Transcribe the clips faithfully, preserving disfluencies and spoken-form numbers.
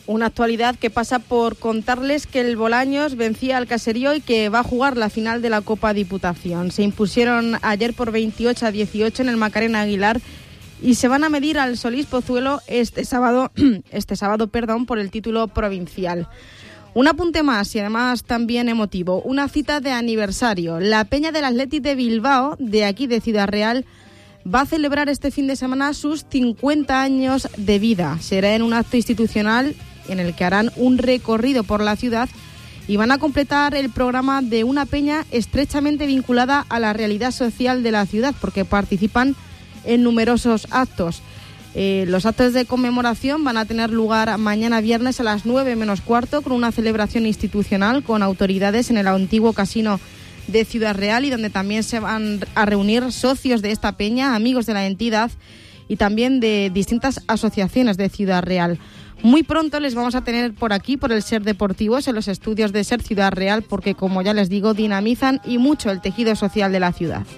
Una actualidad que pasa por contarles que el Bolaños vencía al Caserío y que va a jugar la final de la Copa Diputación. Se impusieron ayer por veintiocho a dieciocho en el Macarena Aguilar y se van a medir al Solís Pozuelo este sábado, este sábado, perdón, por el título provincial. Un apunte más y además también emotivo, una cita de aniversario. La Peña del Athletic de Bilbao, de aquí de Ciudad Real, va a celebrar este fin de semana sus cincuenta años de vida. Será en un acto institucional en el que harán un recorrido por la ciudad y van a completar el programa de una peña estrechamente vinculada a la realidad social de la ciudad, porque participan en numerosos actos. Eh, los actos de conmemoración van a tener lugar mañana viernes a las nueve menos cuarto, con una celebración institucional con autoridades en el antiguo casino de Ciudad Real, y donde también se van a reunir socios de esta peña, amigos de la entidad y también de distintas asociaciones de Ciudad Real. Muy pronto les vamos a tener por aquí, por el SER Deportivos, en los estudios de SER Ciudad Real, porque, como ya les digo, dinamizan y mucho el tejido social de la ciudad.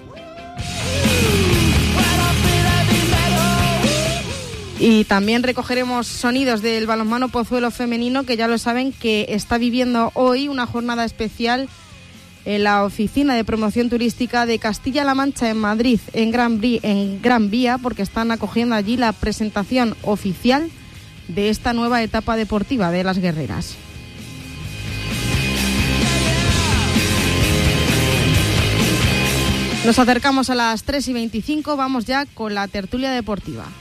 Y también recogeremos sonidos del balonmano Pozuelo femenino, que ya lo saben que está viviendo hoy una jornada especial en la Oficina de Promoción Turística de Castilla-La Mancha en Madrid, en Gran, en Gran Vía, porque están acogiendo allí la presentación oficial de esta nueva etapa deportiva de las guerreras. Nos acercamos a las tres y veinticinco, vamos ya con la tertulia deportiva.